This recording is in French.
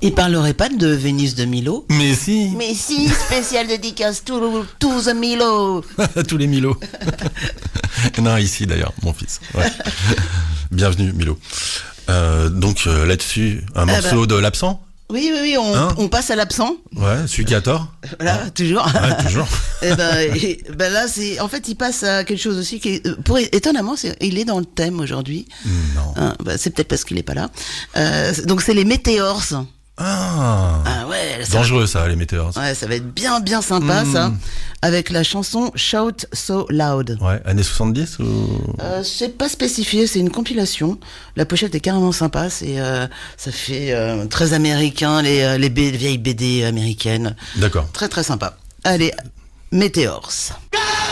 Il parlerait pas de Vénus de Milo? Mais si. Mais si, spécial dédicace to the Milo. Tous les Milo. Non, ici d'ailleurs, mon fils. Ouais. Bienvenue, Milo. Donc là-dessus, un morceau de l'absent. Oui, on passe à l'absent. Ouais, celui qui a tort. Voilà, toujours. Ouais, toujours. Là, en fait, il passe à quelque chose aussi qui est, étonnamment, il est dans le thème aujourd'hui. Non. C'est peut-être parce qu'il est pas là. Donc c'est les Météores. Ah ouais, dangereux ça, les météores. Ouais, ça va être bien sympa ça, avec la chanson Shout So Loud. Ouais, années 70 ou c'est pas spécifié, c'est une compilation. La pochette est carrément sympa, ça fait très américain, les vieilles BD américaines. D'accord. Très très sympa. Allez, Météores.